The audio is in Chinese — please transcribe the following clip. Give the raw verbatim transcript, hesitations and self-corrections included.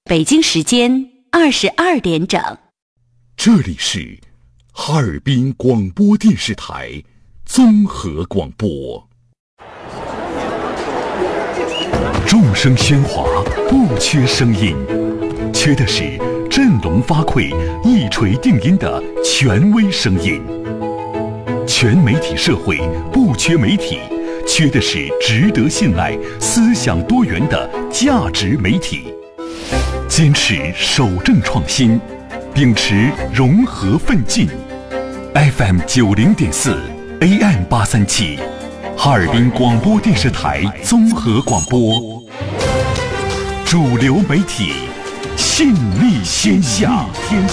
北京时间二十二点整。 这里是哈尔滨广播电视台综合广播。众声喧哗，不缺声音，缺的是振聋发聩、一锤定音的权威声音。全媒体社会不缺媒体，缺的是值得信赖、思想多元的价值媒体。坚持守正创新，秉持融合奋进。F M 九零点四 A M 八三七，哈尔滨广播电视台综合广播，主流媒体，信力天下。